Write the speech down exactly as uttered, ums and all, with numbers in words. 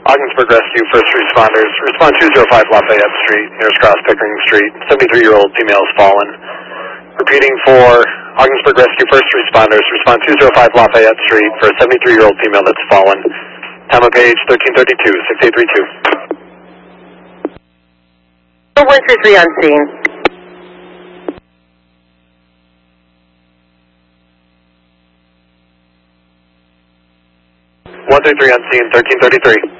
Ogdensburg Rescue, first responders. Respond two oh five Lafayette Street, nearest cross Pickering Street. seventy-three-year-old female is fallen. Repeating for Ogdensburg Rescue, first responders. Respond two oh five Lafayette Street for a seventy-three-year-old female that's fallen. Time of page thirteen thirty-two, six eight three two. one three three on scene. one three three on scene, thirteen thirty-three.